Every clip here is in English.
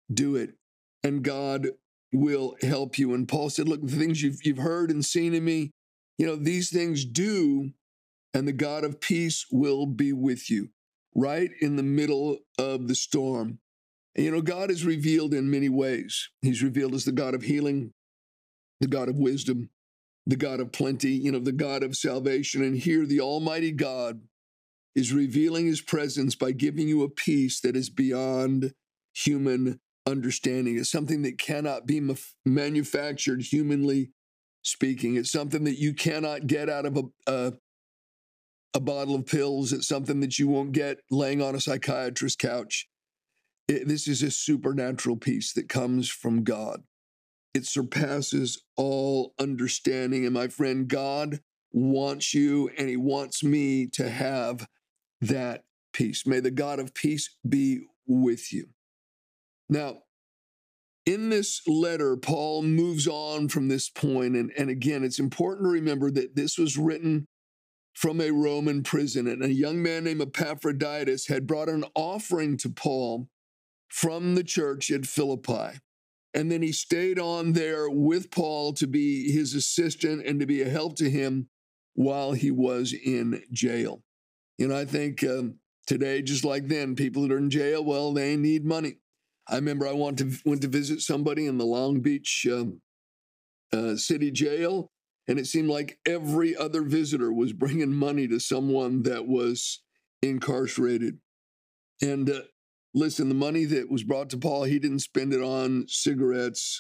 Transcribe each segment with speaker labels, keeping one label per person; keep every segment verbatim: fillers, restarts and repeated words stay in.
Speaker 1: do it, and God will help you. And Paul said, look, the things you've, you've heard and seen in me, you know, these things do, and the God of peace will be with you right in the middle of the storm. And, you know, God is revealed in many ways. He's revealed as the God of healing, the God of wisdom, the God of plenty, you know, the God of salvation. And here the Almighty God is revealing his presence by giving you a peace that is beyond human understanding. It's something that cannot be ma- manufactured humanly speaking. It's something that you cannot get out of a, a, a bottle of pills. It's something that you won't get laying on a psychiatrist's couch. It, this is a supernatural peace that comes from God. It surpasses all understanding. And my friend, God wants you and he wants me to have that peace. May the God of peace be with you. Now, in this letter, Paul moves on from this point. And, and again, it's important to remember that this was written from a Roman prison. And a young man named Epaphroditus had brought an offering to Paul from the church at Philippi. And then he stayed on there with Paul to be his assistant and to be a help to him while he was in jail. You know, I think um, today, just like then, people that are in jail, well, they need money. I remember I went to, went to visit somebody in the Long Beach um, uh, city jail, and it seemed like every other visitor was bringing money to someone that was incarcerated. And uh, listen, the money that was brought to Paul, he didn't spend it on cigarettes.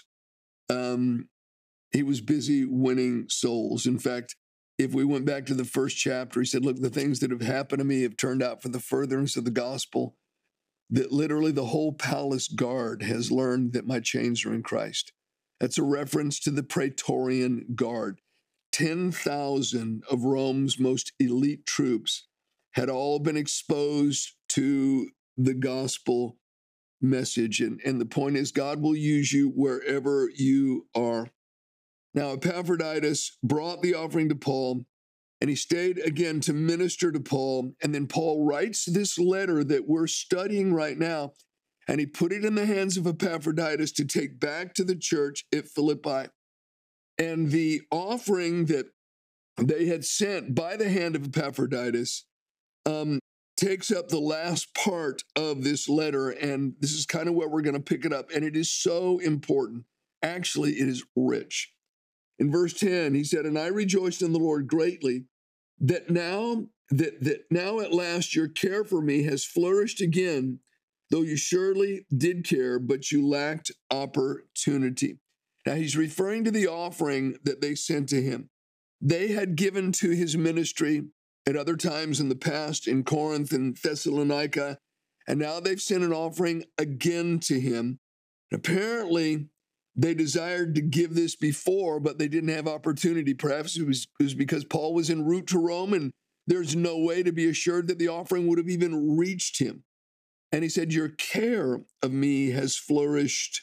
Speaker 1: Um, he was busy winning souls. In fact, if we went back to the first chapter, he said, look, the things that have happened to me have turned out for the furtherance of the gospel, that literally the whole palace guard has learned that my chains are in Christ. That's a reference to the Praetorian Guard. ten thousand of Rome's most elite troops had all been exposed to the gospel message. And, and the point is, God will use you wherever you are. Now, Epaphroditus brought the offering to Paul, and he stayed again to minister to Paul. And then Paul writes this letter that we're studying right now, and he put it in the hands of Epaphroditus to take back to the church at Philippi. And the offering that they had sent by the hand of Epaphroditus um, takes up the last part of this letter, and this is kind of where we're going to pick it up, and it is so important. Actually, it is rich. In verse ten, he said, and I rejoiced in the Lord greatly that now that, that now at last your care for me has flourished again, though you surely did care, but you lacked opportunity. Now he's referring to the offering that they sent to him. They had given to his ministry at other times in the past in Corinth and Thessalonica, and now they've sent an offering again to him. Apparently, they desired to give this before, but they didn't have opportunity. Perhaps it was, it was because Paul was en route to Rome, and there's no way to be assured that the offering would have even reached him. And he said, your care of me has flourished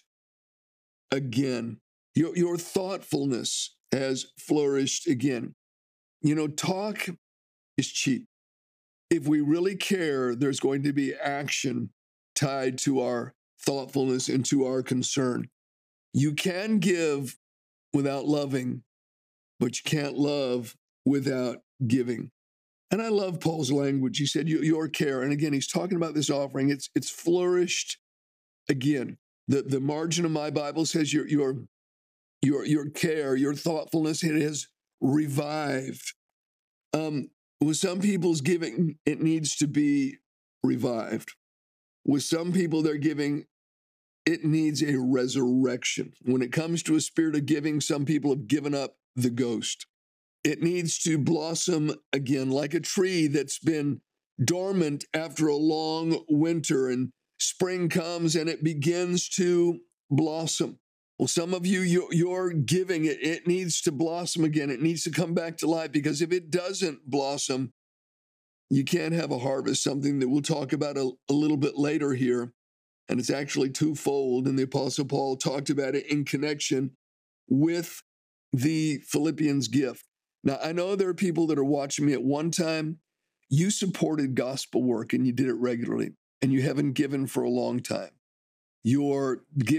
Speaker 1: again. Your, your thoughtfulness has flourished again. You know, talk is cheap. If we really care, there's going to be action tied to our thoughtfulness and to our concern. You can give without loving, but you can't love without giving. And I love Paul's language. He said, your care. And again, he's talking about this offering. It's it's flourished again. The, the margin of my Bible says your, your, your, your care, your thoughtfulness, it has revived. Um, with some people's giving, it needs to be revived. With some people, they're giving, it needs a resurrection. When it comes to a spirit of giving, some people have given up the ghost. It needs to blossom again like a tree that's been dormant after a long winter, and spring comes and it begins to blossom. Well, some of you, you're, you're giving it, it needs to blossom again. It needs to come back to life, because if it doesn't blossom, you can't have a harvest, something that we'll talk about a, a little bit later here. And it's actually twofold. And the Apostle Paul talked about it in connection with the Philippians gift. Now, I know there are people that are watching me at one time. You supported gospel work and you did it regularly, and you haven't given for a long time. You're giving